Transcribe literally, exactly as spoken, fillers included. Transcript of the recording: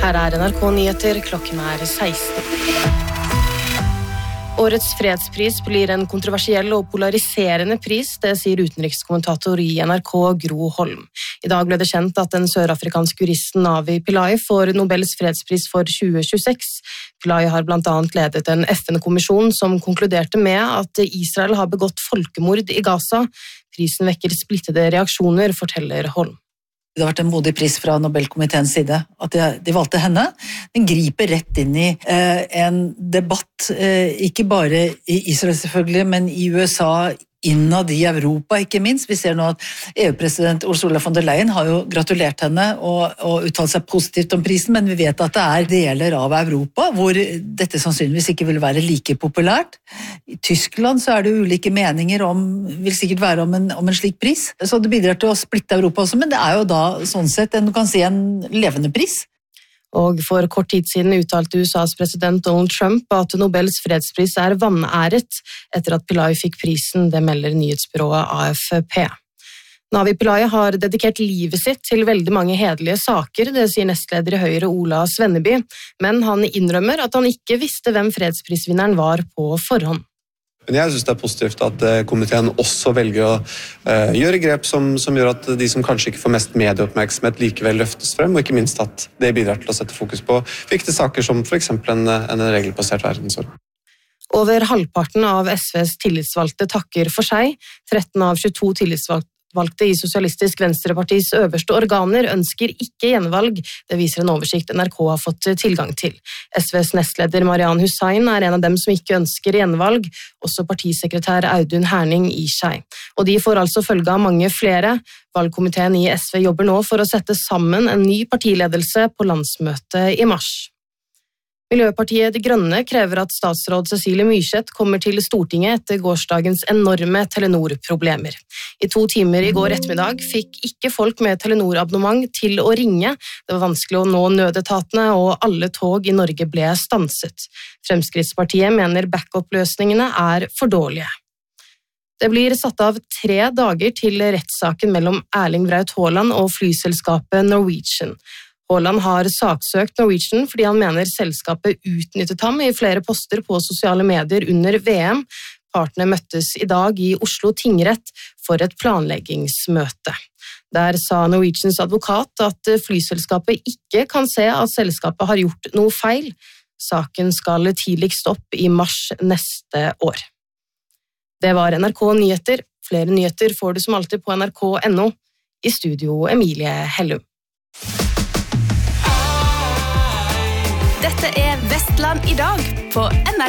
Her er N R K Nyheter, klokken er seksten. Årets fredspris blir en kontroversiell og polariserende pris, det sier utenrikskommentator i N R K Gro Holm. I dag ble det kjent at den sørafrikanske juristen Navi Pillay får Nobels fredspris for tjue tjueseks. Pillay har blant annet ledet en F N-kommisjon som konkluderte med at Israel har begått folkemord i Gaza. Prisen vekker splittede reaksjoner, forteller Holm. Det har vært en modig pris fra Nobelkomiteens side at de, de valgte henne. Den griper rett inn i eh, en debatt, eh, ikke bare i Israel selvfølgelig, men i U S A, innad i Europa ikke minst. Vi ser nå at E U-president Ursula von der Leyen har jo gratulert henne og, og uttalt seg positivt om prisen, men vi vet at det er deler av Europa hvor dette sannsynligvis ikke vil være like populært. I Tyskland så er det ulike meninger om, vil sikkert være om en, om en slik pris, så det bidrar til å splitte Europa også, men det er jo da sånn sett en, du kan si en levende pris. Og for kort tid siden uttalte U S A's president Donald Trump at Nobels fredspris er vanæret etter at Pillay fikk prisen, det melder nyhetsbyrået A F P. Navi Pillay har dedikert livet sitt til veldig mange hederlige saker, det sier nestleder i Høyre Ola Svenneby, men han innrømmer at han ikke visste hvem fredsprisvinneren var på forhånd. Men jeg synes det er positivt at komiteen også velger å uh, gjøre grep som, som gjør at de som kanskje ikke får mest medieoppmerksomhet likevel løftes frem, og ikke minst at det bidrar til å sette fokus på viktige saker som for eksempel en, en regelbasert verdensorden. Over halvparten av S V's tillitsvalgte takker for seg. tretten av tjueto tillitsvalgte i Sosialistisk Venstrepartis øverste organer ønsker ikke gjenvalg, det viser en oversikt N R K har fått tilgang til. S V's nestleder Marian Hussein er en av dem som ikke ønsker gjenvalg, også partisekretær Audun Herning i seg. Og de får altså følge av mange flere. Valgkomiteen i S V jobber nå for å sette sammen en ny partiledelse på landsmøtet i mars. Miljøpartiet De Grønne krever at statsråd Cecilie Myrseth kommer til Stortinget etter gårsdagens enorme Telenor-problemer. I to timer i går ettermiddag fikk ikke folk med Telenor-abonnement til å ringe. Det var vanskelig å nå nødetatene, og alle tog i Norge ble stanset. Fremskrittspartiet mener backup-løsningene er for dårlige. Det blir satt av tre dager til rettssaken mellom Erling Braut Haaland og flyselskapet Norwegian. Haaland har saksøkt Norwegian fordi han mener selskapet utnyttet ham i flere poster på sosiale medier under V M. Partene møttes i dag i Oslo tingrett for et planleggingsmøte. Der sa Norwegians advokat at flyselskapet ikke kan se at selskapet har gjort noe feil. Saken skal tidligst opp i mars neste år. Det var N R K Nyheter. Flere nyheter får du som alltid på N R K punktum N O. I studio Emilie Hellum. Dette er Vestland i dag på N R K.